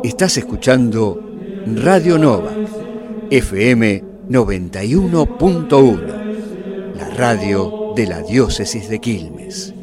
Estás escuchando Radio Nova, FM 91.1, la radio de la diócesis de Quilmes.